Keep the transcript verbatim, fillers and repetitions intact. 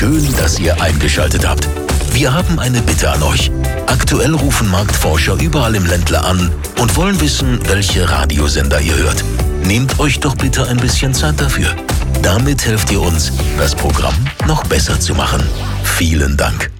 Schön, dass ihr eingeschaltet habt. Wir haben eine Bitte an euch. Aktuell rufen Marktforscher überall im Ländler an und wollen wissen, welche Radiosender ihr hört. Nehmt euch doch bitte ein bisschen Zeit dafür. Damit helft ihr uns, das Programm noch besser zu machen. Vielen Dank.